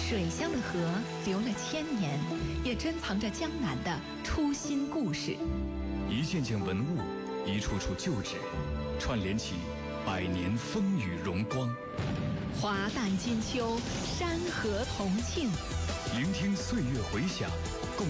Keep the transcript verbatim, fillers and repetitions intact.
水乡的河流了千年，也珍藏着江南的初心故事。 一件件文物，一处处旧址，串联起百年风雨荣光。 华诞金秋，山河同庆， 聆听岁月回响。